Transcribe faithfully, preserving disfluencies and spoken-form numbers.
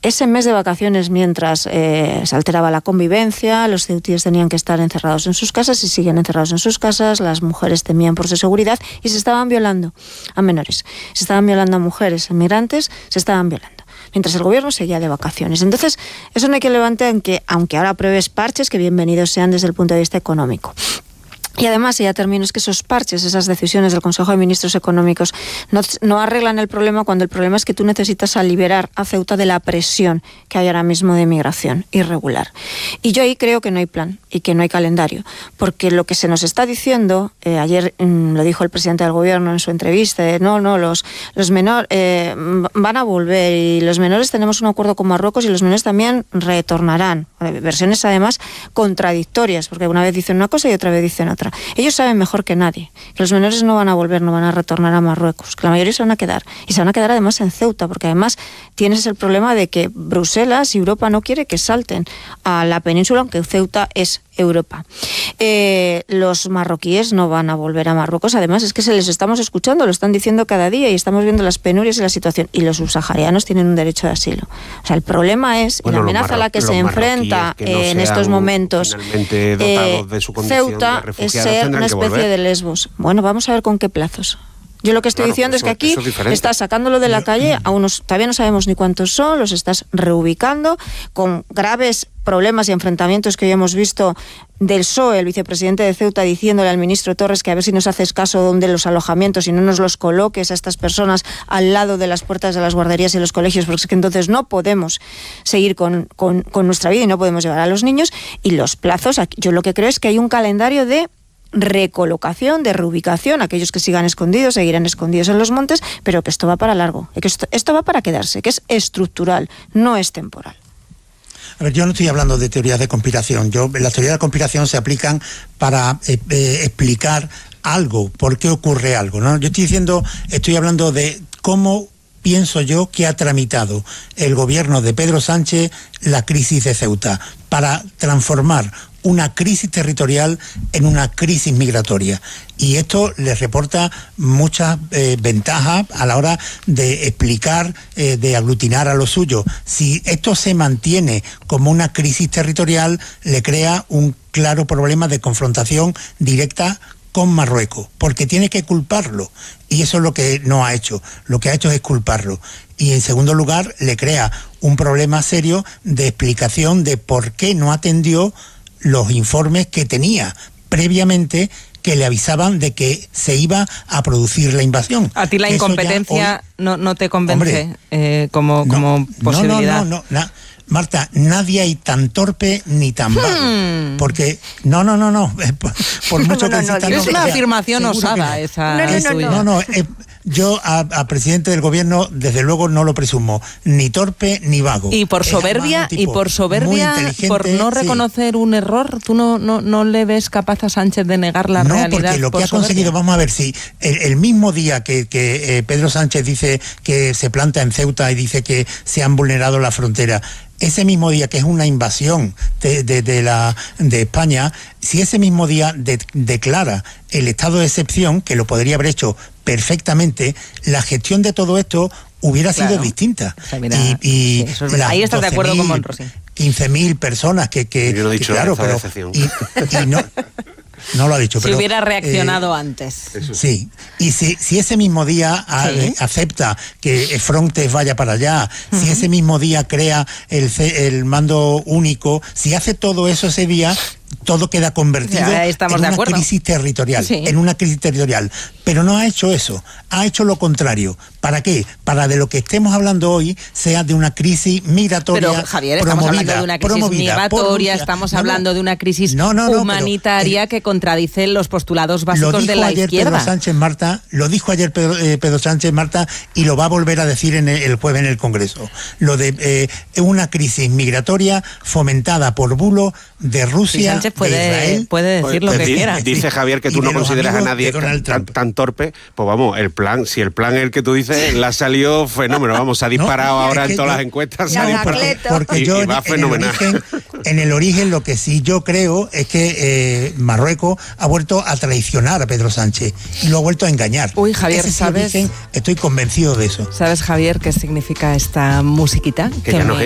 ese mes de vacaciones mientras eh, se alteraba la convivencia, los ceutíes tenían que estar encerrados en sus casas y siguen encerrados en sus casas, las mujeres temían por su seguridad y se estaban violando a menores, se estaban violando a mujeres inmigrantes, se estaban violando, mientras el gobierno seguía de vacaciones. Entonces, eso no hay que levantar en que, aunque ahora apruebes parches, que bienvenidos sean desde el punto de vista económico. Y además, y ya termino, es que esos parches, esas decisiones del Consejo de Ministros Económicos no, no arreglan el problema cuando el problema es que tú necesitas a liberar a Ceuta de la presión que hay ahora mismo de migración irregular. Y yo ahí creo que no hay plan y que no hay calendario, porque lo que se nos está diciendo, eh, ayer mmm, lo dijo el presidente del gobierno en su entrevista, eh, no, no, los, los menores eh, van a volver y los menores tenemos un acuerdo con Marruecos y los menores también retornarán. Versiones además contradictorias, porque una vez dicen una cosa y otra vez dicen otra. Ellos saben mejor que nadie que los menores no van a volver, no van a retornar a Marruecos, que la mayoría se van a quedar, y se van a quedar además en Ceuta, porque además tienes el problema de que Bruselas y Europa no quiere que salten a la península, aunque Ceuta es Europa. Eh, los marroquíes no van a volver a Marruecos, además es que se les estamos escuchando, lo están diciendo cada día y estamos viendo las penurias y la situación, y los subsaharianos tienen un derecho de asilo. O sea, el problema es, bueno, y la amenaza a la que se enfrenta que no en estos momentos eh, de su Ceuta de es ser una especie de Lesbos. Bueno, vamos a ver con qué plazos. Yo lo que estoy claro, diciendo eso, es que aquí es estás sacándolo de la calle, a unos todavía no sabemos ni cuántos son, los estás reubicando con graves problemas y enfrentamientos que hoy hemos visto del P S O E, el vicepresidente de Ceuta, diciéndole al ministro Torres que a ver si nos haces caso donde los alojamientos y no nos los coloques a estas personas al lado de las puertas de las guarderías y los colegios, porque es que entonces no podemos seguir con, con, con nuestra vida y no podemos llevar a los niños. Y los plazos, yo lo que creo es que hay un calendario de recolocación, de reubicación, aquellos que sigan escondidos seguirán escondidos en los montes, pero que esto va para largo, que esto, esto va para quedarse, que es estructural, no es temporal. A ver, yo no estoy hablando de teorías de conspiración. Yo, las teorías de conspiración se aplican para eh, eh, explicar algo, por qué ocurre algo, ¿no? Yo estoy diciendo, estoy hablando de cómo pienso yo que ha tramitado el gobierno de Pedro Sánchez la crisis de Ceuta para transformar una crisis territorial en una crisis migratoria. Y esto les reporta muchas eh, ventajas a la hora de explicar, eh, de aglutinar a lo suyo. Si esto se mantiene como una crisis territorial, le crea un claro problema de confrontación directa con Marruecos, porque tiene que culparlo, y eso es lo que no ha hecho. Lo que ha hecho es culparlo. Y en segundo lugar, le crea un problema serio de explicación de por qué no atendió los informes que tenía previamente, que le avisaban de que se iba a producir la invasión. ¿A ti la incompetencia hoy, no, no te convence hombre, eh, como, no, como posibilidad? No, no, no, no, no. Marta, nadie hay tan torpe ni tan vago. Hmm. Porque, no, no, no, no. Por, por mucho no, no, que no, no, es una afirmación osada no. esa. No, no, no. no, no eh, yo a, a presidente del gobierno, desde luego, no lo presumo. Ni torpe ni vago. Y por soberbia, y por soberbia, por no reconocer sí. un error, ¿tú no, no, no le ves capaz a Sánchez de negar la no, realidad? No, porque lo por que ha soberbia? conseguido, vamos a ver si el, el mismo día que, que eh, Pedro Sánchez dice que se planta en Ceuta y dice que se han vulnerado la frontera, ese mismo día, que es una invasión de, de, de, la, de España, si ese mismo día de, declara el estado de excepción, que lo podría haber hecho perfectamente, la gestión de todo esto hubiera claro. sido distinta. O sea, mira, y, y sí, es ahí estás de acuerdo con Monrosi. quince mil personas que... que Yo no he dicho que, claro, pero, de excepción. Y, y no... No lo ha dicho, si pero... Si hubiera reaccionado eh, antes. Sí, y si, si ese mismo día a, ¿Sí? eh, acepta que Frontex vaya para allá, uh-huh. si ese mismo día crea el, el mando único, si hace todo eso ese día, todo queda convertido en una crisis territorial, sí. en una crisis territorial. Pero no ha hecho eso, ha hecho lo contrario. ¿Para qué? Para de lo que estemos hablando hoy sea de una crisis migratoria. Pero Javier, estamos hablando de una crisis migratoria, estamos no, hablando no, de una crisis no, no, no, humanitaria pero, que contradice los postulados básicos de la ayer izquierda. Pedro Sánchez Marta, lo dijo ayer Pedro, eh, Pedro Sánchez Marta y lo va a volver a decir en el, el jueves en el Congreso. Lo de eh, una crisis migratoria fomentada por bulos de Rusia, sí, Sánchez puede, de Israel. Puede decir pues, lo que dice, quiera. Dice Javier que tú no consideras a nadie tan, tan torpe. Pues vamos, el plan, si el plan es el que tú dices, le ha salido fenómeno. Vamos, se ha disparado no, ahora en todas yo, las encuestas. Se ha disparado, porque y, yo y va en, fenomenal. En el, origen, en el origen lo que sí yo creo es que eh, Marruecos ha vuelto a traicionar a Pedro Sánchez y lo ha vuelto a engañar. Uy, Javier, Ese ¿sabes? Origen, estoy convencido de eso. ¿Sabes, Javier, qué significa esta musiquita? Que, que ya me... no es